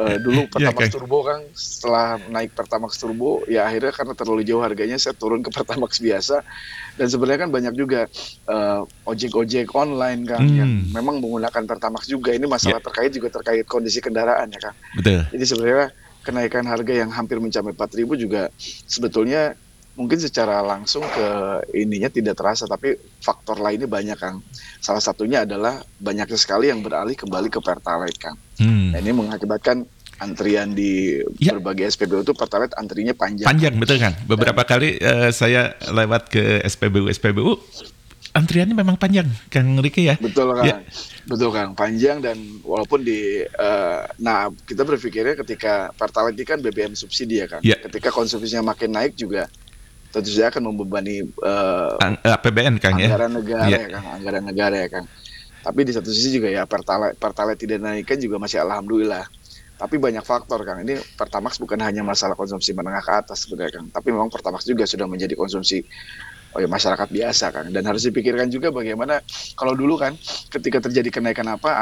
dulu Iya, Pertamax Kang. Turbo kan, setelah naik Pertamax Turbo, ya akhirnya karena terlalu jauh harganya saya turun ke Pertamax biasa. Dan sebenarnya kan banyak juga ojek-ojek online Kang yang Hmm, memang menggunakan Pertamax juga. Ini ya, masalah juga terkait kondisi kendaraan ya Kang. betul. Jadi sebenarnya kenaikan harga yang hampir mencapai 4.000 juga sebetulnya mungkin secara langsung ke ininya tidak terasa, tapi faktor lainnya banyak Kang. Salah satunya adalah banyaknya sekali yang beralih kembali ke Pertalite Kang. Hmm. Nah ini mengakibatkan antrian di Ya, berbagai SPBU itu Pertalite antrinya panjang Kang. panjang betul kan. Dan Beberapa kali saya lewat ke SPBU, antriannya memang panjang, Kang Riki ya. betul Ya, Kang, betul Kang, panjang dan walaupun nah kita berpikirnya ketika Pertalite ini kan BBM subsidi ya Kang. ya, Ketika konsumsinya makin naik juga tentu saja akan membebani APBN Kang ya. anggaran negara Ya, ya Kang, anggaran negara ya Kang. Tapi di satu sisi juga ya Pertalite tidak naikkan juga masih alhamdulillah. Tapi banyak faktor Kang. Ini Pertamax bukan hanya masalah konsumsi menengah ke atas sebenarnya Kang, tapi memang Pertamax juga sudah menjadi konsumsi masyarakat biasa Kang. Dan harus dipikirkan juga bagaimana kalau dulu kan ketika terjadi kenaikan apa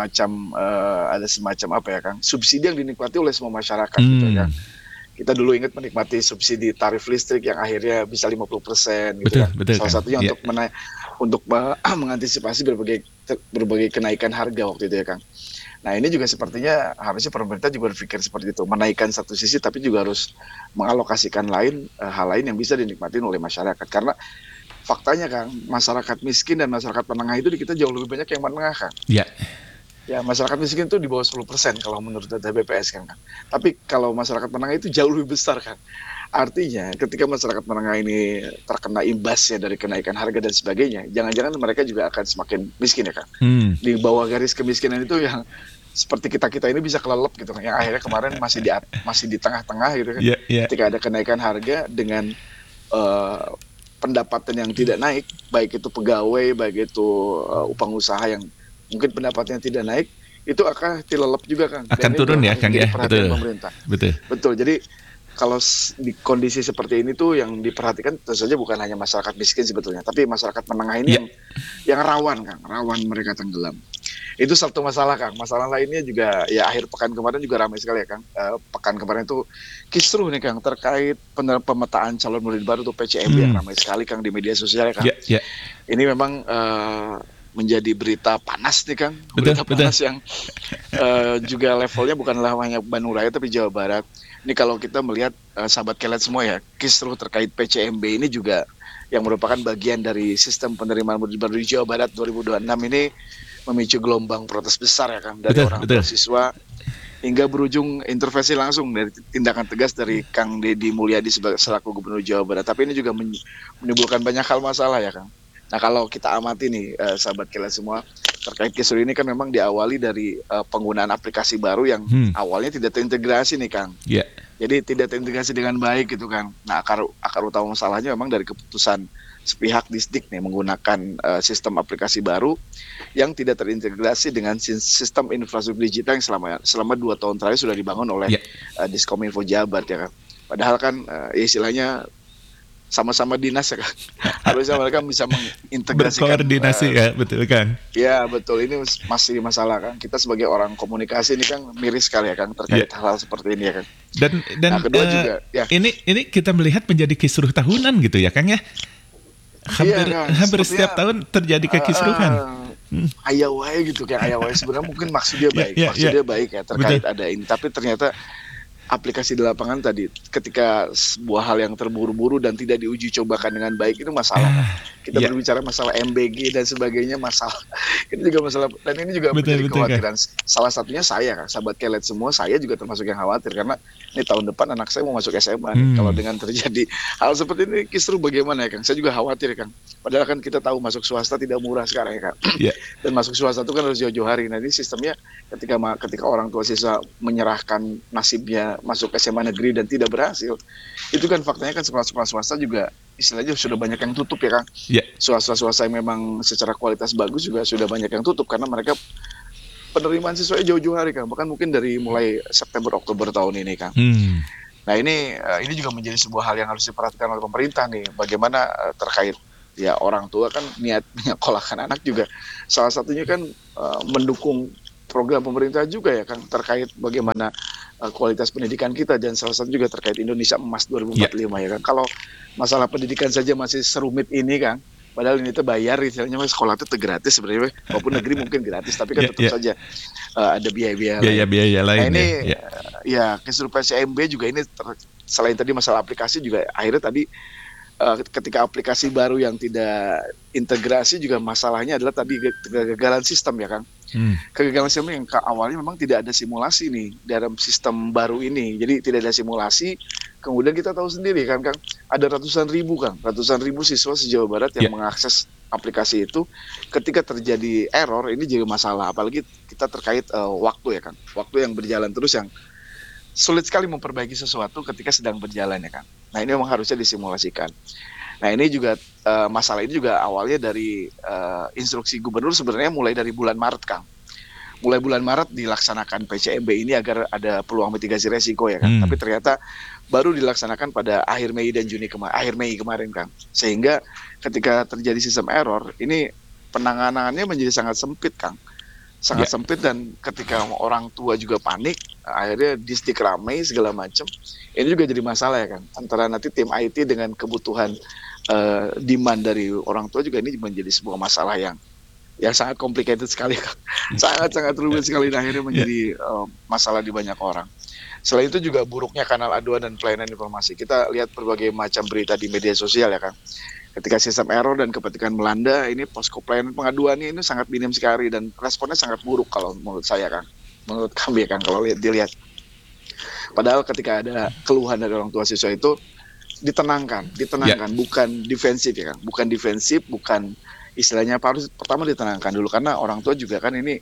ada semacam apa ya Kang, subsidi yang dinikmati oleh semua masyarakat gitu ya Kang. hmm, Kita dulu ingat menikmati subsidi tarif listrik yang akhirnya bisa 50% gitu betul, kan. betul Salah Kang. satunya Ya, untuk mengantisipasi berbagai kenaikan harga waktu itu ya Kang. Nah ini juga sepertinya harusnya pemerintah juga berpikir seperti itu, menaikkan satu sisi tapi juga harus mengalokasikan hal lain yang bisa dinikmati oleh masyarakat. Karena faktanya Kang, masyarakat miskin dan masyarakat menengah itu di kita jauh lebih banyak yang menengah Kang. ya, Ya, masyarakat miskin itu di bawah 10% kalau menurut data BPS kan. Tapi kalau masyarakat menengah itu jauh lebih besar kan. Artinya ketika masyarakat menengah ini terkena imbasnya dari kenaikan harga dan sebagainya, jangan-jangan mereka juga akan semakin miskin ya kan. hmm, Di bawah garis kemiskinan itu yang seperti kita gitu bisa kelelep gitu kan. Yang akhirnya kemarin masih di tengah-tengah gitu kan. ya, ya. Ketika ada kenaikan harga dengan eh, pendapatan yang tidak naik, baik itu pegawai, baik itu upah usaha yang mungkin pendapatannya tidak naik, itu akan dilelep juga Kang. Akan Dan ini juga turun ya harus Kang menjadi ya, perhatian betul, pemerintah. betul. Betul. Jadi kalau di kondisi seperti ini tuh yang diperhatikan tentu saja bukan hanya masyarakat miskin sebetulnya, tapi masyarakat menengah ini Ya, yang rawan Kang, rawan mereka tenggelam. Itu satu masalah Kang. Masalah lainnya juga ya akhir pekan kemarin juga ramai sekali ya Kang. Pekan kemarin itu kisruh nih Kang terkait pemetaan calon murid baru tuh PCMB yang hmm, ramai sekali Kang di media sosial ya Kang. ya, ya, Ini memang menjadi berita panas nih Kang, betul, berita betul. panas yang juga levelnya bukanlah hanya Bandung Raya tapi Jawa Barat. Ini kalau kita melihat sahabat kelet semua ya, kisruh terkait PCMB ini juga yang merupakan bagian dari sistem penerimaan murid baru di Jawa Barat 2026 ini memicu gelombang protes besar ya Kang dari Betul, orang tua betul. siswa hingga berujung intervensi langsung dari tindakan tegas dari Kang Deddy Mulyadi selaku Gubernur Jawa Barat. Tapi ini juga menimbulkan banyak hal masalah ya Kang. Nah kalau kita amati nih sahabat kelet semua terkait kisruh ini kan memang diawali dari penggunaan aplikasi baru yang Hmm, awalnya tidak terintegrasi nih Kang. ya, Jadi tidak terintegrasi dengan baik gitu kan. Nah akar utama masalahnya memang dari keputusan sepihak Disdik nih menggunakan sistem aplikasi baru yang tidak terintegrasi dengan sistem infrastruktur digital yang selama 2 tahun terakhir sudah dibangun oleh ya. Diskominfo Jabar ya kan. Padahal kan istilahnya sama-sama dinas ya kan. Harusnya mereka bisa mengintegrasikan Berkoordinasi ya, betul Kang. ya betul, ini masih masalah kan. Kita sebagai orang komunikasi ini kan miris sekali ya kan Ya. terkait hal-hal seperti ini ya kan. Dan Nah kedua juga ya ini kita melihat menjadi kisruh tahunan gitu ya Kang ya. iya Hampir kan hampir sepertinya setiap tahun terjadi kekisruhan. ayah wae gitu kayak ayah wae sebenarnya mungkin maksudnya Ya, baik ya, ya. maksudnya baik ya Betul. terkait ada ini tapi ternyata aplikasi di lapangan tadi ketika sebuah hal yang terburu-buru dan tidak diuji cobakan dengan baik itu masalah kan. Kita Ya, berbicara masalah MBG dan sebagainya masalah itu juga masalah dan ini juga betul, menjadi betul Kang. kekhawatiran salah satunya saya kan sahabat kelet semua saya juga termasuk yang khawatir karena ini tahun depan anak saya mau masuk SMA nih. Kalau dengan terjadi hal seperti ini kisruh bagaimana ya Kang, saya juga khawatir Kang, padahal kan kita tahu masuk swasta tidak murah sekarang ya Kang. Ya, Dan masuk swasta itu kan harus jauh-jauh hari. Nah ini sistemnya ketika orang tua siswa menyerahkan nasibnya masuk SMA negeri dan tidak berhasil, itu kan faktanya kan sekolah-sekolah swasta juga istilahnya sudah banyak yang tutup ya Kang. ya, Swasta-swasta yang memang secara kualitas bagus juga sudah banyak yang tutup karena mereka penerimaan siswanya jauh-jauh hari Kang, bahkan mungkin dari mulai September Oktober tahun ini Kang. hmm, Nah ini juga menjadi sebuah hal yang harus diperhatikan oleh pemerintah nih, bagaimana terkait ya orang tua kan niat menyekolahkan anak juga salah satunya kan mendukung program pemerintah juga ya Kang terkait bagaimana kualitas pendidikan kita, dan salah satu juga terkait Indonesia Emas Ya, 2045 ya kan. Kalau masalah pendidikan saja masih serumit ini kan, padahal ini tuh bayar, istilahnya sekolah itu gratis sebenarnya, walaupun negeri mungkin gratis, tapi kan ya, tetap ya. saja ada biaya-biaya lain. Biaya-biaya Nah lain ya. ini Ya. ya keserupan CMB juga ini selain tadi masalah aplikasi juga akhirnya tadi ketika aplikasi baru yang tidak integrasi juga masalahnya adalah tadi kegagalan sistem ya Kang. Hmm. Kegagalan sistem yang awalnya memang tidak ada simulasi nih dalam sistem baru ini. Jadi tidak ada simulasi. Kemudian kita tahu sendiri kan Kang, ada ratusan ribu siswa se-Jawa Barat yang Ya. mengakses aplikasi itu. Ketika terjadi error ini juga masalah, apalagi kita terkait waktu ya Kang. Waktu yang berjalan terus yang sulit sekali memperbaiki sesuatu ketika sedang berjalan ya kan. Nah ini memang harusnya disimulasikan. Nah ini juga masalah ini juga awalnya dari instruksi gubernur sebenarnya mulai dari bulan Maret Kang. Mulai bulan Maret dilaksanakan PCMB ini agar ada peluang mitigasi resiko ya kan. Tapi ternyata baru dilaksanakan pada akhir Mei dan akhir Mei kemarin Kang. Sehingga ketika terjadi sistem error ini penanganannya menjadi sangat sempit Kang. Sangat Ya. sempit, dan ketika orang tua juga panik, akhirnya disdik ramai segala macam. Ini juga jadi masalah ya kan, antara nanti tim IT dengan kebutuhan demand dari orang tua juga ini menjadi sebuah masalah yang sangat complicated sekali kan. Sangat rumit sekali, dan akhirnya menjadi masalah di banyak orang. Selain itu juga buruknya kanal aduan dan pelayanan informasi. Kita lihat berbagai macam berita di media sosial ya kan. Ketika sistem error dan kepetikan melanda, ini posko pelayanan pengaduannya ini sangat minim sekali dan responnya sangat buruk kalau menurut saya Kang. Menurut kami ya Kang, kalau dilihat. Padahal ketika ada keluhan dari orang tua siswa itu ditenangkan, bukan defensif ya Kang. Bukan defensif, bukan istilahnya apa, harus pertama ditenangkan dulu, karena orang tua juga kan ini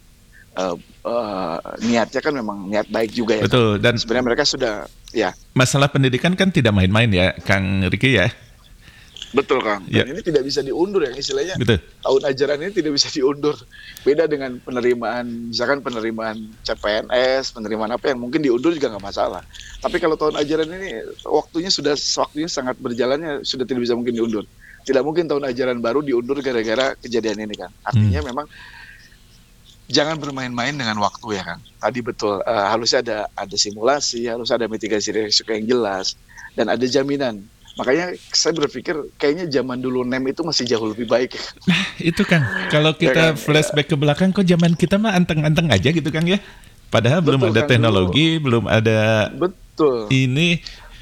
niatnya kan memang niat baik juga ya. Betul, dan sebenarnya mereka sudah ya. masalah pendidikan kan tidak main-main ya, Kang Riki ya. Betul Kang, Ya. dan ini tidak bisa diundur ya, istilahnya Betul. tahun ajaran ini tidak bisa diundur. Beda dengan penerimaan, misalkan penerimaan CPNS, penerimaan apa yang mungkin diundur juga nggak masalah. Tapi kalau tahun ajaran ini waktunya sangat berjalannya, sudah tidak bisa mungkin diundur. Tidak mungkin tahun ajaran baru diundur gara-gara kejadian ini kan. Artinya memang jangan bermain-main dengan waktu ya Kang. Tadi betul, harusnya ada simulasi, harus ada mitigasi risiko yang jelas, dan ada jaminan. Makanya saya berpikir kayaknya zaman dulu NEM itu masih jauh lebih baik. Nah, itu Kang. Kalau kita Ya kan? flashback ke belakang, kok zaman kita mah anteng-anteng aja gitu Kang ya. Padahal belum Betul, ada Kang, teknologi, belum ada Betul. ini.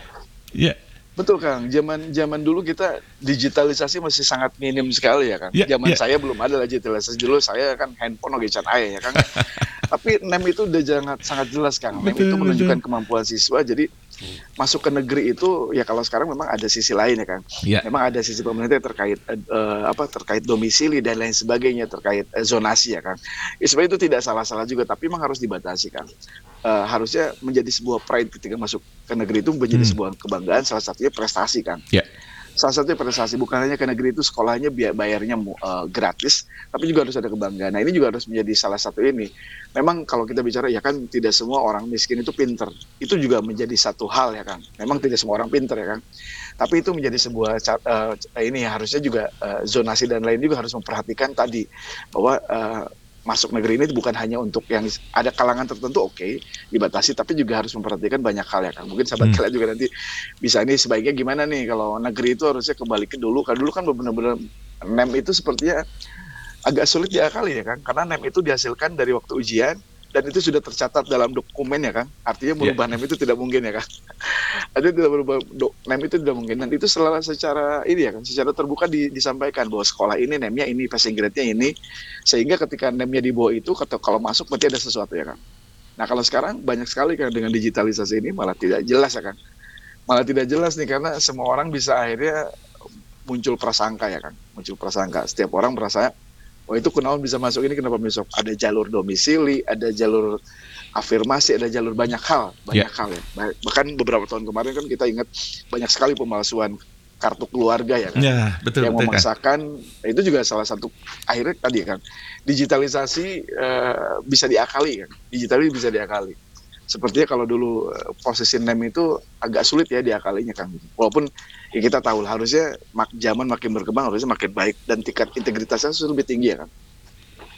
Ya, Betul Kang, zaman dulu kita digitalisasi masih sangat minim sekali ya Kang. Ya, Zaman ya. saya belum ada lah digitalisasi, dulu saya kan handphone oke can aya ya Kang. Tapi NEM itu udah sangat jelas Kang. NEM itu Betul, menunjukkan betul. kemampuan siswa. Jadi masuk ke negeri itu ya, kalau sekarang memang ada sisi lain ya Kang. Ya. Memang ada sisi pemerintah terkait terkait domisili dan lain sebagainya, terkait zonasi ya Kang. Ya, sebenarnya itu tidak salah-salah juga, tapi memang harus dibatasi Kang. Harusnya menjadi sebuah pride ketika masuk ke negeri itu, menjadi sebuah kebanggaan, salah satunya prestasi Kang. Ya. Salah satunya prestasi, bukan hanya ke negeri itu sekolahnya bayarnya gratis, tapi juga harus ada kebanggaan. Nah ini juga harus menjadi salah satu ini. Memang kalau kita bicara ya kan, tidak semua orang miskin itu pinter. Itu juga menjadi satu hal ya Kang. Memang tidak semua orang pinter ya Kang. Tapi itu menjadi sebuah ini harusnya juga zonasi dan lain juga harus memperhatikan tadi bahwa masuk negeri ini bukan hanya untuk yang ada kalangan tertentu, oke, dibatasi, tapi juga harus memperhatikan banyak hal ya Kang. Mungkin sahabat kalian juga nanti bisa nih sebaiknya gimana nih kalau negeri itu harusnya kembali ke dulu. Karena dulu kan benar-benar NEM itu sepertinya agak sulit diakali ya Kang, karena NEM itu dihasilkan dari waktu ujian dan itu sudah tercatat dalam dokumen ya Kang. Artinya merubah NEM itu tidak mungkin ya Kang. Artinya tidak berubah NEM itu tidak mungkin, dan itu selalu secara ini ya Kang, secara terbuka disampaikan bahwa sekolah ini NEM-nya ini, passing grade-nya ini, sehingga ketika NEM-nya di bawah itu kalau masuk berarti ada sesuatu ya Kang. Nah kalau sekarang banyak sekali kan dengan digitalisasi ini malah tidak jelas ya Kang. Malah tidak jelas nih, karena semua orang bisa akhirnya muncul prasangka ya Kang. Muncul prasangka, setiap orang merasa oh itu kunaon bisa masuk ini, kenapa besok ada jalur domisili, ada jalur afirmasi, ada jalur banyak hal ya. Bahkan beberapa tahun kemarin kan kita ingat banyak sekali pemalsuan kartu keluarga ya Kan. Ya, betul, yang betul, memaksakan kan. Itu juga salah satu akhirnya tadi kan digitalisasi bisa diakali kan. Digitalisasi bisa diakali. Sepertinya kalau dulu posisi NEM itu agak sulit ya diakalinya Kang. Walaupun ya kita tahu harusnya zaman makin berkembang harusnya makin baik dan tingkat integritasnya harus lebih tinggi ya Kang.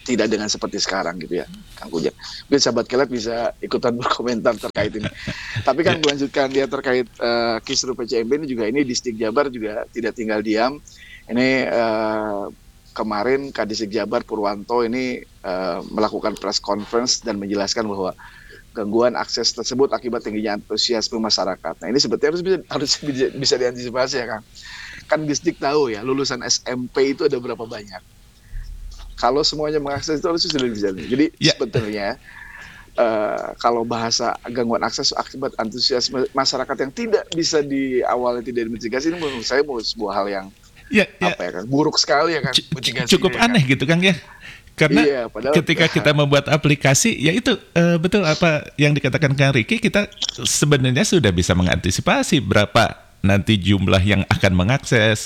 tidak dengan seperti sekarang gitu ya, Kang Ujang. Mungkin sahabat Kelet bisa ikutan berkomentar terkait ini. Tapi kan melanjutkan dia terkait kisru PCMB ini juga, ini Distrik Jabar juga tidak tinggal diam. Ini kemarin Kadisik Jabar Purwanto ini melakukan press conference dan menjelaskan bahwa gangguan akses tersebut akibat tingginya antusiasme masyarakat. Nah ini sebetulnya harus bisa diantisipasi ya Kang. Kan Distrik tahu ya lulusan SMP itu ada berapa banyak. Kalau semuanya mengakses itu harusnya sudah bisa. Jadi sebetulnya kalau bahasa gangguan akses akibat antusiasme masyarakat yang tidak bisa di awalnya tidak dimitigasi, ini menurut saya sebuah hal yang apa ya kan, buruk sekali ya kan. Cukup aneh kan? Gitu Kang ya. Karena ketika kita membuat aplikasi, ya itu betul apa yang dikatakan Kang Ricky, kita sebenarnya sudah bisa mengantisipasi berapa nanti jumlah yang akan mengakses.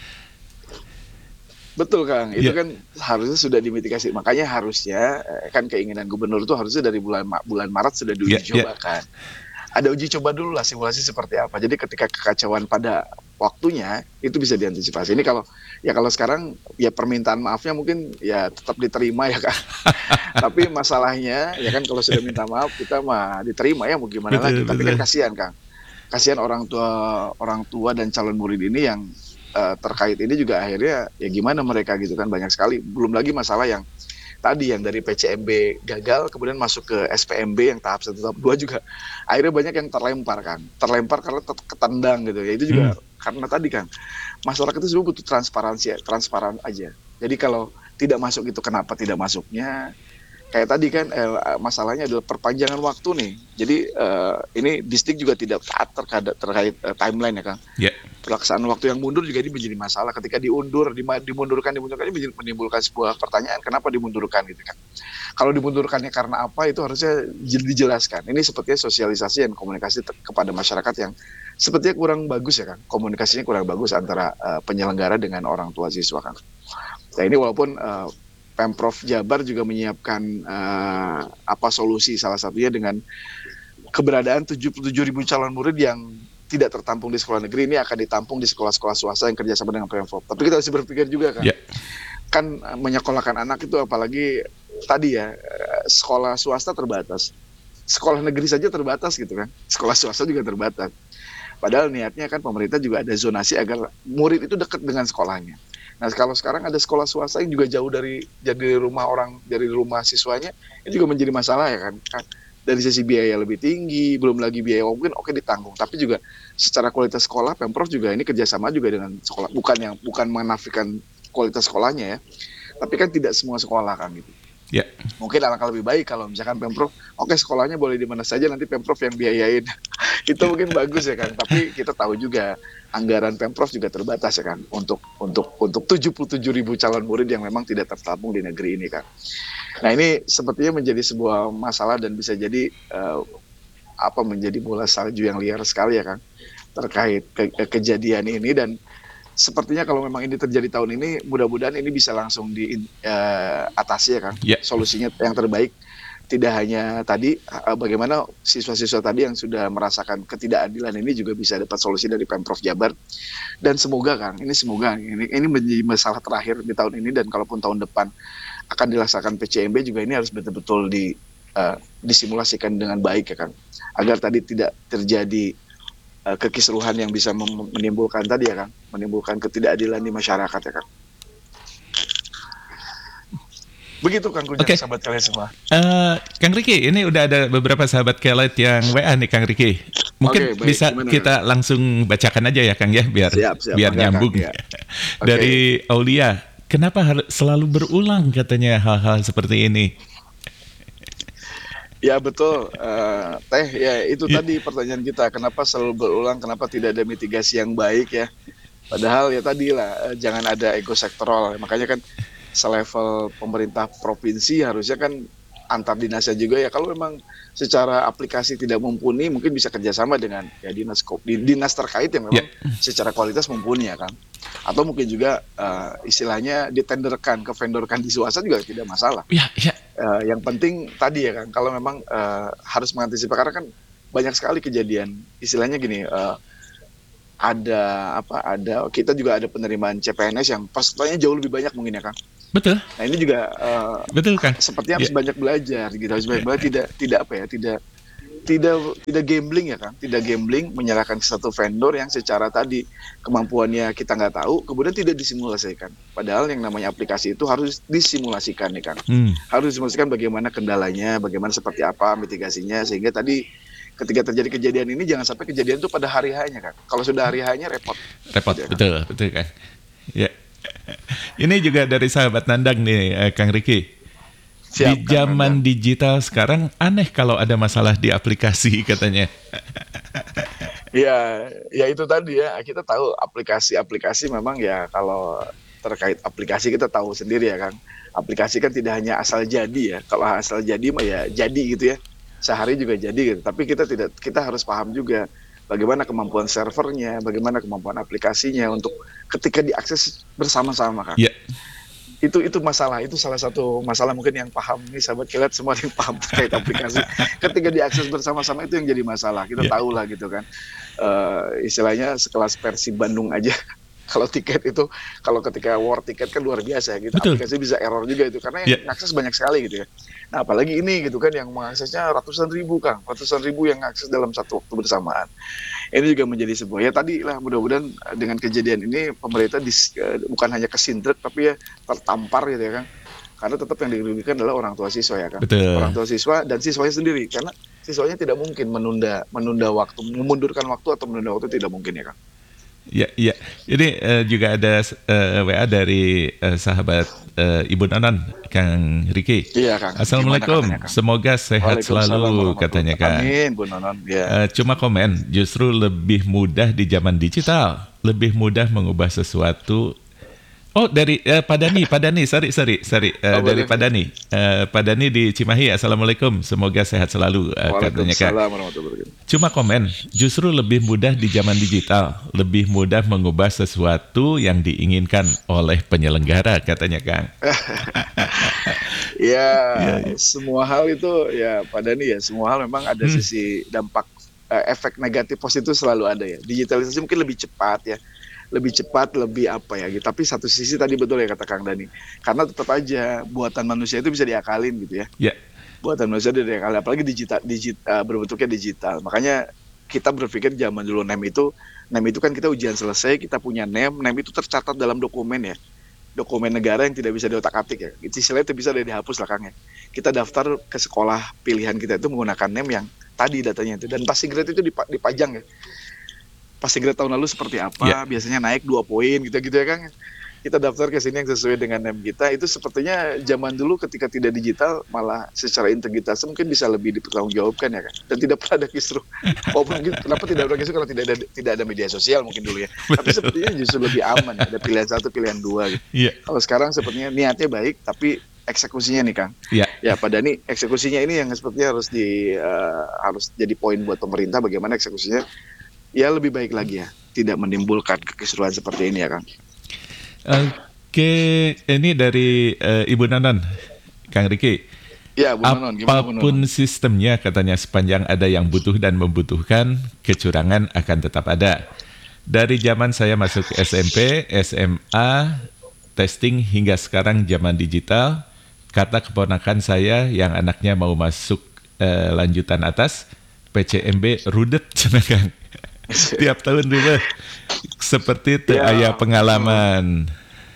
Betul Kang, itu kan harusnya sudah dimitigasi. Makanya harusnya kan keinginan gubernur itu harusnya dari bulan Maret sudah diuji coba kan. Ada uji coba dulu lah simulasi seperti apa. Jadi ketika kekacauan pada waktunya itu bisa diantisipasi. Ini kalau sekarang ya permintaan maafnya mungkin ya tetap diterima ya Kang. Tapi masalahnya ya kan kalau sudah minta maaf kita mah diterima ya mau gimana lagi. Tapi kan kasihan Kang. Kasihan orang tua dan calon murid ini yang terkait ini juga akhirnya ya gimana mereka gitu kan, banyak sekali. Belum lagi masalah yang tadi yang dari PCMB gagal kemudian masuk ke SPMB yang tahap 1 tahap 2 juga akhirnya banyak yang terlempar karena ketendang gitu ya. Itu juga karena tadi kan masyarakat itu semua butuh transparan aja. Jadi kalau tidak masuk itu kenapa tidak masuknya, kayak tadi kan masalahnya adalah perpanjangan waktu nih. Jadi ini Distrik juga tidak taat terkait timeline ya Kang. Pelaksanaan waktu yang mundur juga ini menjadi masalah. Ketika dimundurkan ini menimbulkan sebuah pertanyaan, kenapa dimundurkan gitu kan. Kalau dimundurkannya karena apa itu harusnya dijelaskan. Ini sepertinya sosialisasi dan komunikasi kepada masyarakat yang sepertinya kurang bagus ya Kang. Komunikasinya kurang bagus antara penyelenggara dengan orang tua siswa Kang. Nah ini walaupun Pemprov Jabar juga menyiapkan solusi, salah satunya dengan keberadaan 77.000 calon murid yang tidak tertampung di sekolah negeri ini akan ditampung di sekolah-sekolah swasta yang kerjasama dengan Pemprov. Tapi kita harus berpikir juga kan, kan menyekolahkan anak itu apalagi tadi ya sekolah swasta terbatas, sekolah negeri saja terbatas gitu kan, sekolah swasta juga terbatas. Padahal niatnya kan pemerintah juga ada zonasi agar murid itu dekat dengan sekolahnya. Nah kalau sekarang ada sekolah swasta yang juga jauh dari rumah siswanya, itu juga menjadi masalah ya kan. Dari sisi biaya lebih tinggi, belum lagi biaya mungkin ditanggung, tapi juga secara kualitas sekolah Pemprov juga ini kerjasama juga dengan sekolah, bukan menafikan kualitas sekolahnya ya, tapi kan tidak semua sekolah kan gitu. Mungkin alangkah lebih baik kalau misalkan Pemprov sekolahnya boleh di mana saja, nanti Pemprov yang biayain. Itu mungkin bagus ya kan, tapi kita tahu juga anggaran Pemprov juga terbatas ya kan untuk 77.000 calon murid yang memang tidak tertampung di negeri ini kan. Nah ini sepertinya menjadi sebuah masalah dan bisa jadi menjadi bola salju yang liar sekali ya kan terkait kejadian ini. Dan sepertinya kalau memang ini terjadi tahun ini, mudah-mudahan ini bisa langsung diatasi ya kan. Solusinya yang terbaik tidak hanya tadi bagaimana siswa-siswa tadi yang sudah merasakan ketidakadilan ini juga bisa dapat solusi dari Pemprov Jabar. Dan semoga Kang, ini menjadi masalah terakhir di tahun ini, dan kalaupun tahun depan akan dilaksanakan PCMB juga ini harus betul-betul disimulasikan dengan baik ya kan, agar tadi tidak terjadi kekisruhan yang bisa menimbulkan tadi ya kan, menimbulkan ketidakadilan di masyarakat ya kan. Begitu Kang Kujang, sahabat Kelet semua. Kang Ricky, ini udah ada beberapa sahabat Kelet yang WA nih Kang Ricky. Mungkin bisa kita langsung bacakan aja ya Kang ya, biar nyambung. Ya. Dari Aulia, kenapa harus selalu berulang katanya hal-hal seperti ini? Ya betul, Teh, ya itu tadi pertanyaan kita, kenapa selalu berulang, kenapa tidak ada mitigasi yang baik ya. Padahal ya tadi lah, jangan ada ego sektoral, makanya kan selevel pemerintah provinsi harusnya kan antar dinasnya juga ya, kalau memang secara aplikasi tidak mumpuni mungkin bisa kerjasama dengan ya dinas terkait yang memang secara kualitas mumpuni ya kan, atau mungkin juga istilahnya ditenderkan ke vendorkan di swasta juga tidak masalah. Yang penting tadi ya kan, kalau memang harus mengantisipasi, karena kan banyak sekali kejadian istilahnya gini, kita juga ada penerimaan CPNS yang pesertanya jauh lebih banyak mungkin ya Kang. Betul. Nah ini juga betul kan? Sepertinya harus banyak belajar gitu, harus banyak belajar, tidak apa ya, tidak gambling ya kan, tidak gambling menyerahkan ke satu vendor yang secara tadi kemampuannya kita nggak tahu, kemudian tidak disimulasikan. Padahal yang namanya aplikasi itu harus disimulasikan nih kan, harus disimulasikan bagaimana kendalanya, bagaimana seperti apa mitigasinya, sehingga tadi ketika terjadi kejadian ini jangan sampai kejadian itu pada hari hanya kan. Kalau sudah hari hanya repot. Repot, gitu, betul kan. Ya. Ini juga dari sahabat Nandang nih, Kang Riki. Siap, di zaman digital sekarang aneh kalau ada masalah di aplikasi katanya. Ya itu tadi ya, kita tahu aplikasi memang ya, kalau terkait aplikasi kita tahu sendiri ya Kang. Aplikasi kan tidak hanya asal jadi ya. Kalau asal jadi mah ya jadi gitu ya. Sehari juga jadi gitu. Tapi kita harus paham juga bagaimana kemampuan servernya, bagaimana kemampuan aplikasinya untuk ketika diakses bersama-sama Kang. Yeah. Itu masalah, itu salah satu masalah mungkin yang paham nih sahabat kilat semua yang paham terkait aplikasi. Ketika diakses bersama-sama itu yang jadi masalah. Kita tahu lah gitu kan. Istilahnya sekelas Persib Bandung aja. Kalau tiket itu, kalau ketika war tiket kan luar biasa gitu. Betul. Aplikasi bisa error juga itu karena yang akses banyak sekali gitu ya. Nah apalagi ini gitu kan yang mengaksesnya ratusan ribu Kang, ratusan ribu yang akses dalam satu waktu bersamaan. Ini juga menjadi sebuah ya tadi lah, mudah-mudahan dengan kejadian ini pemerintah bukan hanya kesintrek tapi ya tertampar gitu ya Kang. Karena tetap yang dirugikan adalah orang tua siswa ya Kang. Betul. Orang tua siswa dan siswanya sendiri, karena siswanya tidak mungkin menunda waktu, memundurkan waktu atau menunda waktu tidak mungkin ya Kang. Ya. Ini juga ada WA dari sahabat Ibu Nonon, Kang Riki. Iya, Kang. Assalamualaikum, katanya, Kang? Semoga sehat selalu katanya Kang. Amin, Bu Nonon. Ya. Cuma komen, justru lebih mudah di zaman digital, lebih mudah mengubah sesuatu. Oh dari Pak Dani, sorry dari Pak Dani. Pak Dani di Cimahi. Assalamualaikum, semoga sehat selalu katanya Kak. Cuma komen, justru lebih mudah di zaman digital, lebih mudah mengubah sesuatu yang diinginkan oleh penyelenggara katanya Kang. Ya, semua hal itu ya Pak Dani ya, semua hal memang ada sisi dampak, efek negatif positif selalu ada ya. Digitalisasi mungkin lebih cepat ya. Lebih cepat, lebih apa ya gitu. Tapi satu sisi tadi betul ya kata Kang Dani. Karena tetap aja buatan manusia itu bisa diakalin gitu ya. Yeah. Buatan manusia itu diakalin, apalagi digital berbentuknya digital. Makanya kita berpikir zaman dulu NEM itu kan kita ujian selesai, kita punya NEM itu tercatat dalam dokumen ya. Dokumen negara yang tidak bisa diotak-atik ya. Istilahnya itu bisa dihapus lah Kang ya. Kita daftar ke sekolah pilihan kita itu menggunakan NEM yang tadi datanya itu, dan passing grade itu dipajang ya. Passing grade tahun lalu seperti apa, biasanya naik 2 poin gitu ya Kang. Kita daftar ke sini yang sesuai dengan NEM kita. Itu sepertinya zaman dulu ketika tidak digital malah secara integritas mungkin bisa lebih dipertanggungjawabkan ya Kang. Dan tidak pernah ada kisruh. Mungkin kenapa tidak ada kisruh kalau tidak ada media sosial mungkin dulu ya. Tapi sepertinya justru lebih aman ya. Ada pilihan 1, pilihan 2 gitu. Kalau sekarang sepertinya niatnya baik tapi eksekusinya nih Kang. Ya Pak Dani, eksekusinya ini yang sepertinya harus jadi poin buat pemerintah, bagaimana eksekusinya ya lebih baik lagi ya, tidak menimbulkan kekisruhan seperti ini ya Kang. Oke, ini dari Ibu Nonon, Kang Riki. Ya, Bu Nonon, gimana Bu Nonon? Apapun sistemnya katanya, sepanjang ada yang butuh dan membutuhkan, kecurangan akan tetap ada. Dari zaman saya masuk SMP, SMA, testing hingga sekarang zaman digital, kata keponakan saya yang anaknya mau masuk lanjutan atas, PCMB rudet Kang. Tiap tahun ribet seperti ayah pengalaman.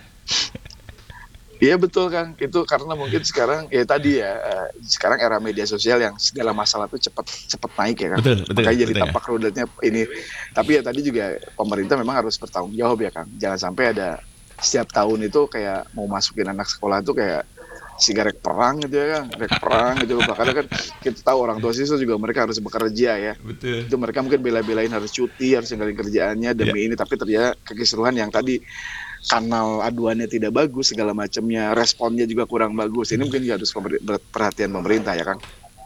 Iya betul Kang, itu karena mungkin sekarang ya tadi ya, sekarang era media sosial yang segala masalah itu cepat naik ya Kang. Betul, makanya jadi tampak rudetnya ini. Tapi ya tadi juga pemerintah memang harus bertanggung jawab ya Kang. Jangan sampai ada setiap tahun itu kayak mau masukin anak sekolah itu kayak sigaret perang gitu ya Kang, perang gitu. Bahkan kan kita tahu orang tua siswa juga mereka harus bekerja ya. Betul. Itu mereka mungkin bela-belain harus cuti, harus tinggalin kerjaannya demi ini, tapi ternyata kekisruhan yang tadi kanal aduannya tidak bagus, segala macamnya, responnya juga kurang bagus. Ini mungkin harus perhatian pemerintah ya Kang.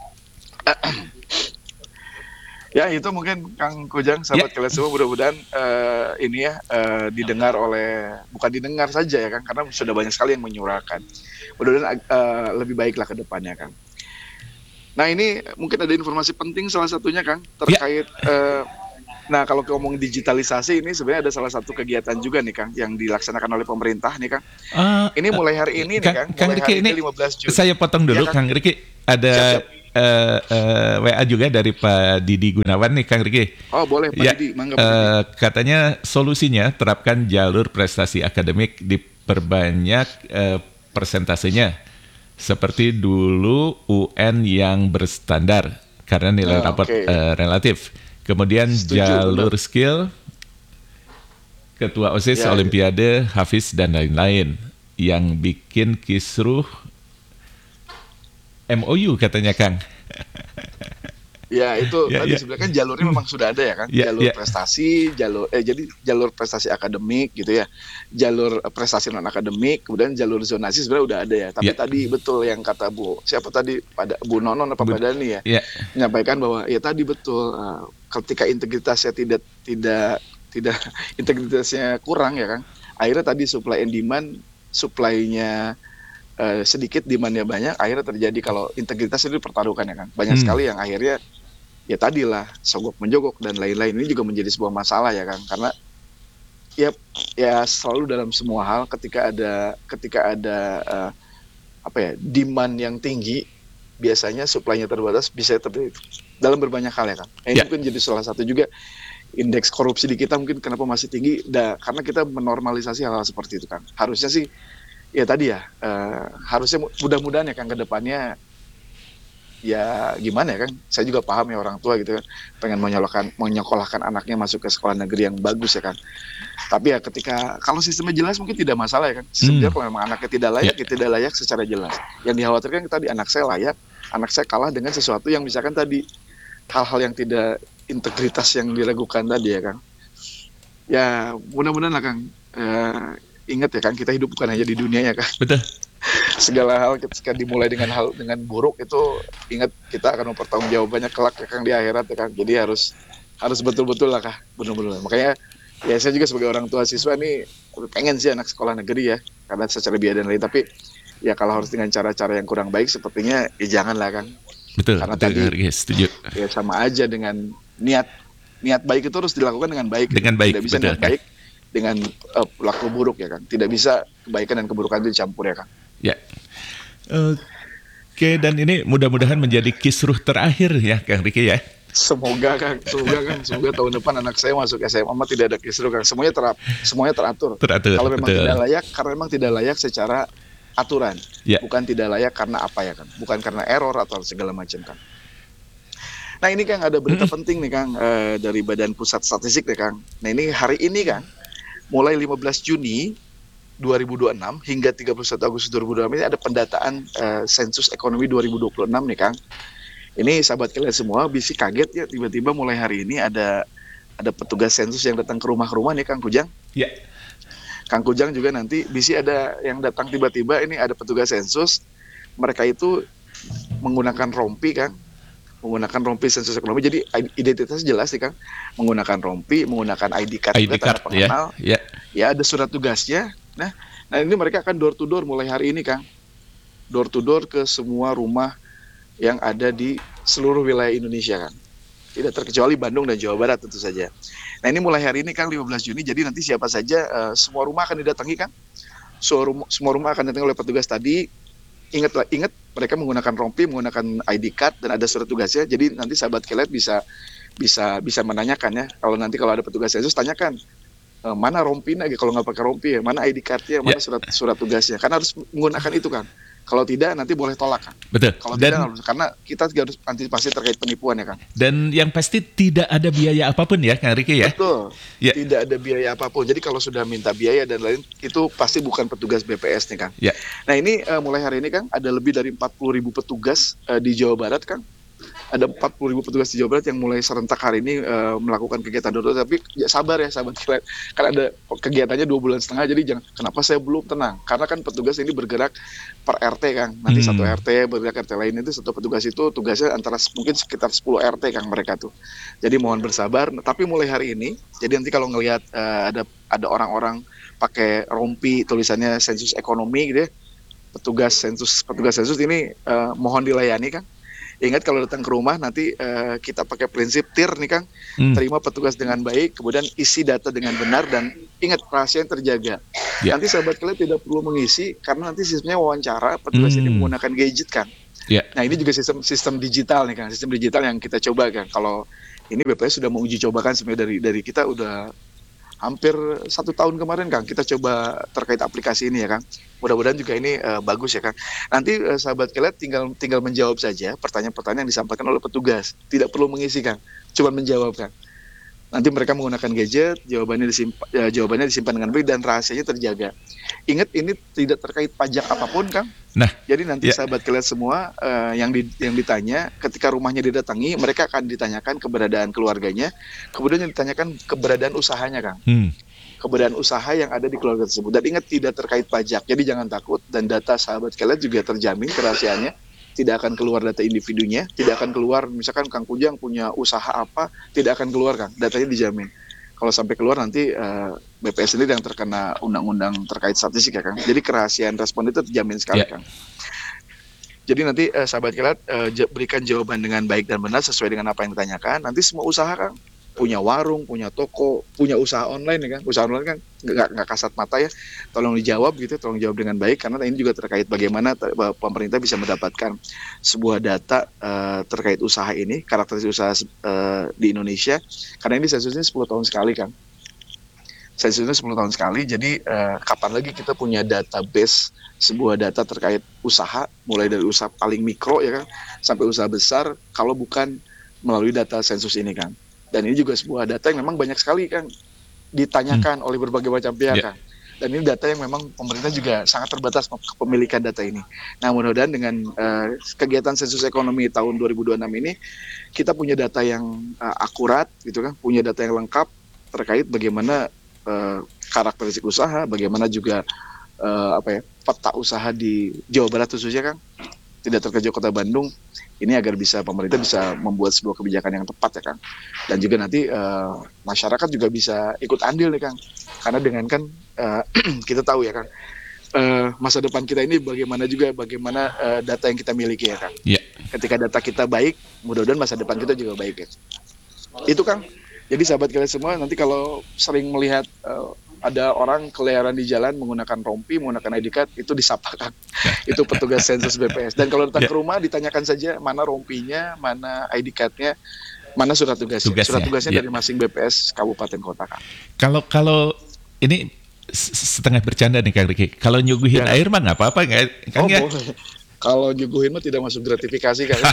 Ya itu mungkin Kang Kujang, sahabat kalian semua, mudah-mudahan ini ya bukan didengar saja ya Kang, karena sudah banyak sekali yang menyuarakan. Mudah-mudahan lebih baiklah ke depannya Kang. Nah ini mungkin ada informasi penting salah satunya Kang terkait Nah, kalau ngomong digitalisasi ini sebenarnya ada salah satu kegiatan juga nih Kang yang dilaksanakan oleh pemerintah nih Kang. Ini mulai hari ini nih Kang, Kang mulai Riki hari ini ini 15 Juni. saya potong Ya dulu Kang. Kang Riki, ada Siap, siap. WA juga dari Pak Didi Gunawan nih Kang Riki. Oh boleh Pak Ya, Didi, mangga Pak Didi. katanya solusinya terapkan jalur prestasi akademik, diperbanyak persentasenya seperti dulu UN yang berstandar karena nilai raport relatif. Kemudian Setuju, jalur benar. skill, ketua OSIS, Ya, Olimpiade, Hafiz dan lain-lain. Yang bikin kisruh MOU katanya Kang. ya itu Ya, tadi ya. sebenarnya kan jalurnya memang sudah ada ya kan, Ya, jalur ya. prestasi, jadi jalur prestasi akademik gitu ya, jalur prestasi non akademik, kemudian jalur zonasi sebenarnya udah ada ya. Tapi Ya. tadi betul yang kata siapa tadi, pada Bu Nonon apa Pak Dani ya, Ya. menyampaikan bahwa ya tadi betul, ketika integritasnya tidak integritasnya kurang ya kan, akhirnya tadi supply and demand, supply-nya sedikit, demand-nya banyak, akhirnya terjadi kalau integritas itu dipertaruhkan ya kan. Banyak sekali yang akhirnya ya tadilah sogok menjogok dan lain-lain. Ini juga menjadi sebuah masalah ya kan, karena ya selalu dalam semua hal ketika ada demand yang tinggi, biasanya supply-nya terbatas, bisa terjadi dalam berbanyak hal ya kan. Ini mungkin jadi salah satu juga indeks korupsi di kita mungkin kenapa masih tinggi, karena kita menormalisasi hal-hal seperti itu kan. Harusnya sih ya tadi ya, harusnya mudah-mudahan ya kan ke depannya, ya gimana ya kan, saya juga paham ya orang tua gitu kan, pengen menyekolahkan anaknya masuk ke sekolah negeri yang bagus ya kan. Tapi ya kalau sistemnya jelas mungkin tidak masalah ya kan. Sebenarnya kalau memang anaknya tidak layak, ya tidak layak secara jelas. Yang dikhawatirkan tadi anak saya layak, anak saya kalah dengan sesuatu yang misalkan tadi hal-hal yang tidak integritas yang diragukan tadi ya kan. Ya mudah-mudahan lah Kang, ingat ya kan, kita hidup bukan hanya di dunia ya kan. Betul. Segala hal ketika dimulai dengan buruk itu, ingat kita akan mempertanggungjawabkannya kelak ya Kang di akhirat ya Kang. Jadi harus betul-betul lah Kang, benar-benar. Makanya ya saya juga sebagai orang tua siswa nih pengen sih anak sekolah negeri ya, karena secara biaya dan lain, tapi ya kalau harus dengan cara-cara yang kurang baik sepertinya ya janganlah Kang. Betul, karena betul, tadi setuju. Ya sama aja dengan niat baik itu harus dilakukan dengan baik. Dengan baik, tidak bisa betul, niat baik dengan perilaku buruk ya Kang. Tidak bisa kebaikan dan keburukan itu dicampur ya Kang. Ya. Oke, dan ini mudah-mudahan menjadi kisruh terakhir ya Kang Riki ya. Semoga semoga tahun depan anak saya masuk SMA tidak ada kisruh Kang. Semuanya teratur. Kalau memang betul. tidak layak, karena memang tidak layak secara aturan. Ya. Bukan tidak layak karena apa ya Kang? Bukan karena error atau segala macam Kang. Nah ini Kang, ada berita penting nih Kang, dari Badan Pusat Statistik nih Kang. Nah ini hari ini Kang, mulai 15 Juni 2026 hingga 31 Agustus 2026 ini ada pendataan sensus ekonomi 2026 nih Kang. Ini sahabat kalian semua bisa kaget ya, tiba-tiba mulai hari ini ada petugas sensus yang datang ke rumah-rumah nih Kang Kujang. Ya. Kang Kujang juga nanti bisa ada yang datang tiba-tiba, ini ada petugas sensus. Mereka itu menggunakan rompi Kang. Menggunakan rompi sensus ekonomi, jadi identitas jelas nih Kang. Menggunakan rompi, menggunakan ID card pengenal. Ya. Ya ada surat tugasnya. Nah ini mereka akan door to door mulai hari ini Kang. Door to door ke semua rumah yang ada di seluruh wilayah Indonesia Kang. Tidak terkecuali Bandung dan Jawa Barat tentu saja. Nah ini mulai hari ini Kang, 15 Juni, jadi nanti siapa saja, semua rumah akan didatangi Kang. Semua rumah akan didatangi oleh petugas tadi. Ingat mereka menggunakan rompi, menggunakan ID card dan ada surat tugasnya. Jadi nanti sahabat Kelet bisa menanyakan ya. Kalau ada petugas sensus, tanyakan mana rompinya, kalau nggak pakai rompi ya, mana ID cardnya, mana surat tugasnya. Karena harus menggunakan itu Kang. Kalau tidak nanti boleh tolak Kang. Betul. Kalau tidak, karena kita harus antisipasi terkait penipuan ya Kang. Dan yang pasti tidak ada biaya apapun ya Kang Riki ya. Betul. Ya. Tidak ada biaya apapun. Jadi kalau sudah minta biaya dan lain, itu pasti bukan petugas BPS nih Kang. Ya. Nah ini mulai hari ini Kang, ada lebih dari 40.000 petugas di Jawa Barat Kang. Ada 40.000 petugas di Jawa Barat yang mulai serentak hari ini melakukan kegiatan door. Tapi ya sabar ya sahabat kita, kan ada kegiatannya 2,5 bulan, jadi kenapa saya belum tenang? Karena kan petugas ini bergerak per RT Kang. Nanti satu RT bergerak, RT lain itu satu petugas itu tugasnya mungkin sekitar 10 RT Kang mereka tuh. Jadi mohon bersabar. Tapi mulai hari ini, jadi nanti kalau ngelihat ada orang-orang pakai rompi tulisannya sensus ekonomi gitu ya, petugas sensus ini mohon dilayani Kang. Ingat kalau datang ke rumah nanti kita pakai prinsip TIR nih Kang, terima petugas dengan baik, kemudian isi data dengan benar dan ingat rahasia yang terjaga. Nanti sahabat kalian tidak perlu mengisi karena nanti sistemnya wawancara petugas ini menggunakan gadget kan. Nah ini juga sistem digital nih Kang, sistem digital yang kita coba kan. Kalau ini BPS sudah menguji cobakan sebenarnya dari kita udah hampir 1 tahun kemarin Kang, kita coba terkait aplikasi ini ya Kang. Mudah-mudahan juga ini bagus ya Kang. Nanti sahabat kalian tinggal menjawab saja pertanyaan-pertanyaan yang disampaikan oleh petugas. Tidak perlu mengisi Kang, cuma menjawab Kang. Nanti mereka menggunakan gadget, jawabannya disimpan dengan baik dan rahasianya terjaga. Ingat ini tidak terkait pajak apapun Kang. Nah, jadi nanti sahabat kalian semua yang ditanya ketika rumahnya didatangi, mereka akan ditanyakan keberadaan keluarganya, kemudian yang ditanyakan keberadaan usahanya Kang. Keberadaan usaha yang ada di keluarga tersebut. Dan ingat tidak terkait pajak, jadi jangan takut dan data sahabat kalian juga terjamin kerahasiaannya. Tidak akan keluar data individunya, tidak akan keluar misalkan Kang Kujang punya usaha apa, tidak akan keluar Kang, datanya dijamin. Kalau sampai keluar nanti BPS sendiri yang terkena undang-undang terkait statistik ya Kang. Jadi kerahasiaan respon itu terjamin sekali Kang. Jadi nanti sahabat kalian berikan jawaban dengan baik dan benar sesuai dengan apa yang ditanyakan. Nanti semua usaha Kang, punya warung, punya toko, punya usaha online ya kan. Usaha online kan nggak kasat mata ya. Tolong dijawab gitu, tolong jawab dengan baik karena ini juga terkait bagaimana pemerintah bisa mendapatkan sebuah data terkait usaha ini, karakteristik usaha di Indonesia. Karena ini sensusnya 10 tahun sekali kan. Sensusnya 10 tahun sekali, jadi kapan lagi kita punya database sebuah data terkait usaha, mulai dari usaha paling mikro ya kan, sampai usaha besar, kalau bukan melalui data sensus ini kan. Dan ini juga sebuah data yang memang banyak sekali kan ditanyakan oleh berbagai macam pihak kan. Dan ini data yang memang pemerintah juga sangat terbatas kepemilikan data ini. Nah mudah-mudahan dengan kegiatan sensus ekonomi tahun 2026 ini kita punya data yang akurat gitu kan, punya data yang lengkap terkait bagaimana karakteristik usaha, bagaimana juga peta usaha di Jawa Barat khususnya kan, tidak terkecuali Kota Bandung. Ini agar pemerintah bisa membuat sebuah kebijakan yang tepat ya Kang. Dan juga nanti masyarakat juga bisa ikut andil nih Kang. Karena dengan kan kita tahu ya Kang, masa depan kita ini bagaimana data yang kita miliki ya Kang. Ketika data kita baik, mudah-mudahan masa depan kita juga baik ya. Itu Kang. Jadi sahabat kalian semua nanti kalau sering melihat ada orang keliaran di jalan menggunakan rompi, menggunakan ID card, itu disapa Kang. Itu petugas sensus BPS. Dan kalau datang ke rumah ditanyakan saja mana rompinya, mana ID card-nya, mana surat tugasnya. Surat tugasnya dari masing BPS kabupaten kota Kang. Kalau ini setengah bercanda nih Kang Riki. Kalau nyuguhin air mah nggak apa-apa Kang ya? Boleh. Kalau nyuguhin mah tidak masuk gratifikasi Kang.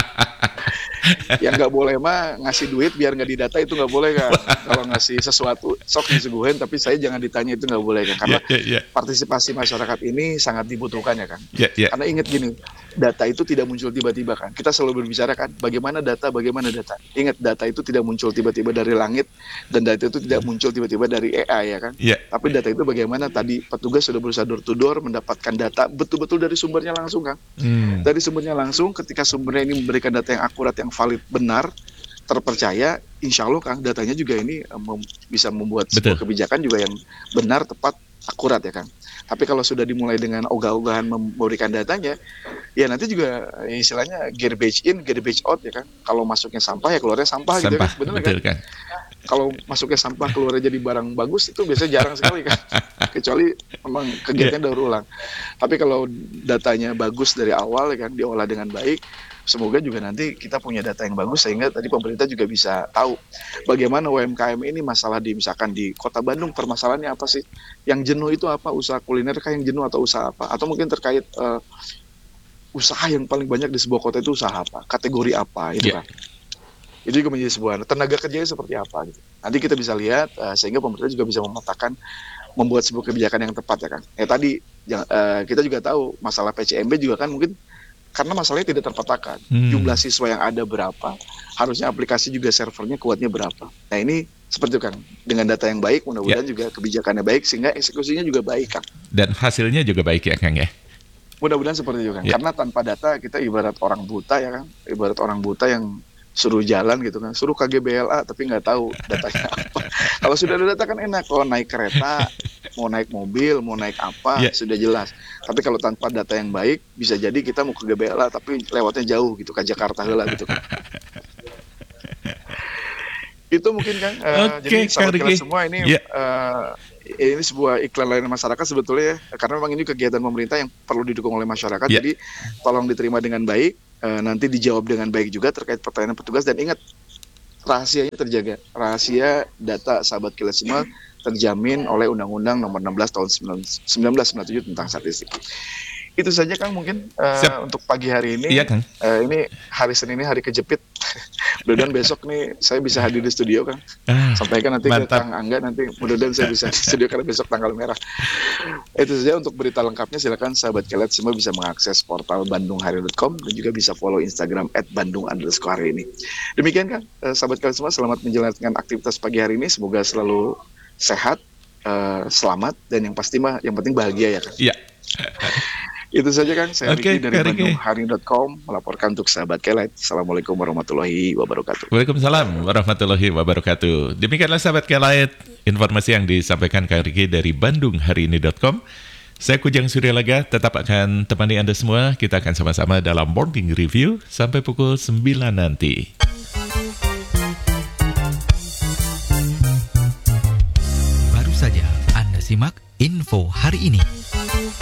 Yang nggak boleh mah ngasih duit biar nggak didata, itu nggak boleh kan. Kalau ngasih sesuatu sok disuguhin tapi saya jangan ditanya, itu nggak boleh kan. Karena partisipasi masyarakat ini sangat dibutuhkan ya kan. Karena ingat gini, data itu tidak muncul tiba-tiba kan. Kita selalu berbicara kan bagaimana data. Ingat, data itu tidak muncul tiba-tiba dari langit dan data itu tidak muncul tiba-tiba dari AI ya kan. Tapi data itu bagaimana tadi petugas sudah berusaha door to door mendapatkan data betul-betul dari sumbernya langsung kan. Dari sumbernya langsung, ketika sumbernya ini memberikan data yang akurat, yang valid, benar, terpercaya, insya Allah Kang datanya juga ini bisa membuat sebuah kebijakan juga yang benar, tepat, akurat ya Kang. Tapi kalau sudah dimulai dengan ogah-ogahan memberikan datanya, ya nanti juga istilahnya garbage in, garbage out ya kan. Kalau masuknya sampah ya keluarnya sampah gitu kan, benar kan? Kalau masuknya sampah keluarnya jadi barang bagus, itu biasanya jarang sekali kan. Kecuali memang kegiatannya daur ulang. Tapi kalau datanya bagus dari awal ya kan, diolah dengan baik, semoga juga nanti kita punya data yang bagus sehingga tadi pemerintah juga bisa tahu bagaimana UMKM ini masalah misalkan di Kota Bandung permasalahannya apa sih? Yang jenuh itu apa? Usaha kuliner kah yang jenuh atau usaha apa? Atau mungkin terkait usaha yang paling banyak di sebuah kota itu usaha apa? Kategori apa? Itu kan. Itu juga menjadi sebuah tenaga kerjanya seperti apa gitu. Nanti kita bisa lihat sehingga pemerintah juga bisa membuat sebuah kebijakan yang tepat ya kan. Tadi kita juga tahu masalah PCMB juga kan mungkin karena masalahnya tidak terpetakan. Jumlah siswa yang ada berapa, harusnya aplikasi juga servernya kuatnya berapa. Nah ini seperti itu kan, dengan data yang baik mudah-mudahan juga kebijakannya baik sehingga eksekusinya juga baik Kang. Dan hasilnya juga baik ya Kang ya? Mudah-mudahan seperti itu Kang, karena tanpa data kita ibarat orang buta ya Kang, ibarat orang buta yang suruh jalan gitu kan, suruh KGBLA tapi nggak tahu datanya apa. Kalau sudah ada data kan enak, kalau naik kereta mau naik mobil, mau naik apa, sudah jelas. Tapi kalau tanpa data yang baik, bisa jadi kita mau ke GBLA tapi lewatnya jauh gitu, ke Jakarta heula gitu kan. Itu mungkin Kang. Jadi sahabat kelas semua ini ini sebuah iklan layanan masyarakat sebetulnya ya, karena memang ini kegiatan pemerintah yang perlu didukung oleh masyarakat. Jadi tolong diterima dengan baik, nanti dijawab dengan baik juga terkait pertanyaan petugas, dan ingat rahasianya terjaga. Rahasia data sahabat kelas semua terjamin oleh Undang-Undang Nomor 16 Tahun 1997 tentang statistik. Itu saja Kang mungkin untuk pagi hari ini. Iya Kang. Ini hari Senin ini hari kejepit. Mudah-mudahan besok nih saya bisa hadir di studio Kang. Sampaikan nanti ke Kang Angga, nanti mudah-mudahan saya bisa di studio karena besok tanggal merah. Itu saja untuk berita lengkapnya. Silakan sahabat kelet semua bisa mengakses portal bandunghari.com dan juga bisa follow Instagram @bandung_hari ini. Demikian Kang, sahabat kelet semua, selamat menjalankan aktivitas pagi hari ini. Semoga selalu sehat, selamat, dan yang penting bahagia ya Kang. Iya. Itu saja Kang, saya Ricky dari bandunghari.com melaporkan untuk sahabat kelet. Assalamualaikum warahmatullahi wabarakatuh. Waalaikumsalam warahmatullahi wabarakatuh. Demikianlah sahabat kelet, informasi yang disampaikan Kang Ricky dari bandungharini.com. Saya Kujang Suryalaga tetap akan temani Anda semua. Kita akan sama-sama dalam Morning Review sampai pukul 9 nanti. Baru saja Anda simak info hari ini.